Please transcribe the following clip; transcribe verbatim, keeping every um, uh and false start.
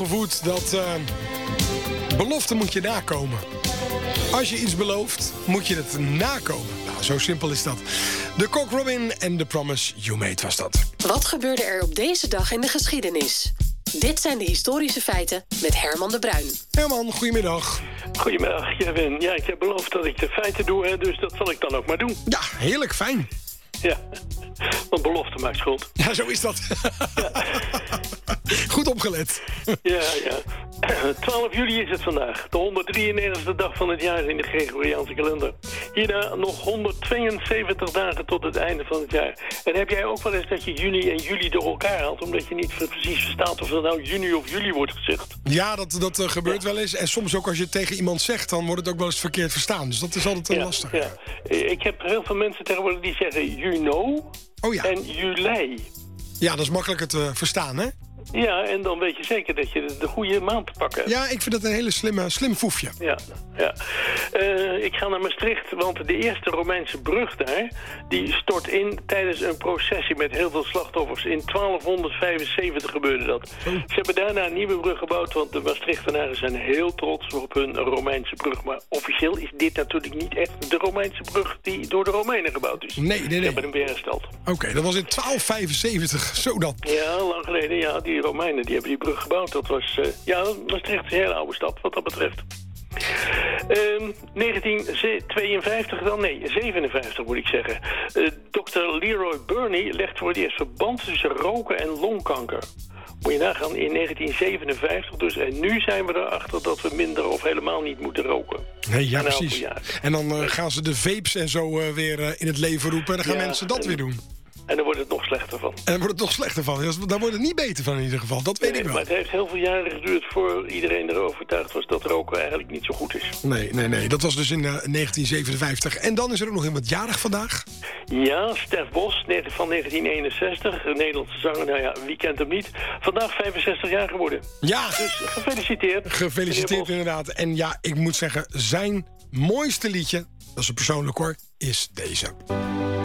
Gevoed dat uh, belofte moet je nakomen. Als je iets belooft, moet je het nakomen. Nou, zo simpel is dat. De Cock Robin en The Promise You Made was dat. Wat gebeurde er op deze dag in de geschiedenis? Dit zijn de historische feiten met Herman de Bruin. Herman, goedemiddag. Goedemiddag, Kevin. Ja, ik heb beloofd dat ik de feiten doe, hè, dus dat zal ik dan ook maar doen. Ja, heerlijk, fijn. Ja, want belofte maakt schuld. Ja, zo is dat. Ja. Goed opgelet. Ja, ja. twaalf juli is het vandaag. De honderddrieënnegentigste dag van het jaar in de Gregoriaanse kalender. Hierna nog honderdtweeënzeventig dagen tot het einde van het jaar. En heb jij ook wel eens dat je juni en juli door elkaar haalt, omdat je niet precies verstaat of dat nou juni of juli wordt gezegd? Ja, dat, dat uh, gebeurt ja. wel eens. En soms ook als je het tegen iemand zegt, dan wordt het ook wel eens verkeerd verstaan. Dus dat is altijd uh, ja, lastig. Ja. Ik heb heel veel mensen tegenwoordig die zeggen juno oh, ja. en juli. Ja, dat is makkelijker te verstaan, hè? Ja, en dan weet je zeker dat je de goede maand te pakken hebt. Ja, ik vind dat een hele slimme, slim foefje. Ja, ja. Uh, ik ga naar Maastricht, want de eerste Romeinse brug daar, die stort in tijdens een processie met heel veel slachtoffers. In twaalfhonderdvijfenzeventig gebeurde dat. Oh. Ze hebben daarna een nieuwe brug gebouwd, want de Maastrichtenaren zijn heel trots op hun Romeinse brug. Maar officieel is dit natuurlijk niet echt de Romeinse brug die door de Romeinen gebouwd is. Nee, nee, nee. Ze hebben hem weer hersteld. Oké, okay, dat was in twaalf vijfenzeventig, zo dan. Ja, lang geleden, ja. Die Romeinen die hebben die brug gebouwd. Dat was, uh, ja, Maastricht is een hele oude stad wat dat betreft. Uh, negentien tweeënvijftig dan, nee, zevenenvijftig moet ik zeggen. Uh, dokter Leroy Burney legt voor het eerst verband tussen roken en longkanker. Moet je nagaan, in negentien zevenenvijftig dus. En nu zijn we erachter dat we minder of helemaal niet moeten roken. Nee, ja, precies. En dan uh, gaan ze de vapes en zo uh, weer uh, in het leven roepen. En dan gaan ja, mensen dat en... weer doen. En dan wordt het nog slechter van. En dan wordt het nog slechter van. Daar wordt het niet beter van in ieder geval. Dat weet nee, ik wel. Maar het heeft heel veel jaren geduurd voor iedereen erover overtuigd was dat roken eigenlijk niet zo goed is. Nee, nee, nee. Dat was dus in uh, negentien zevenenvijftig. En dan is er ook nog iemand jarig vandaag. Ja, Stef Bos van negentien eenenzestig. Een Nederlandse zanger. Nou ja, wie kent hem niet? Vandaag vijfenzestig jaar geworden. Ja. Dus gefeliciteerd. Gefeliciteerd inderdaad. En ja, ik moet zeggen, zijn mooiste liedje, dat is een persoonlijk hoor, is deze.